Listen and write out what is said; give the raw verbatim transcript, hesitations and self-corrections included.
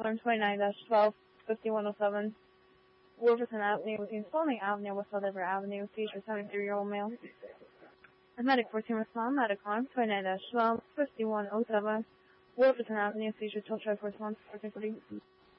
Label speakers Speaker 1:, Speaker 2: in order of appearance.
Speaker 1: alarm twenty-nine dash twelve fifty-one oh seven. Wolverton Avenue between Spalding Avenue and West Oliver Avenue. Features seventy-three-year-old male. A medic fourteen respond. Medic alarm twenty-nine dash twelve fifty-one oh seven. Wolverton Avenue. Features tow truck response fourteen forty.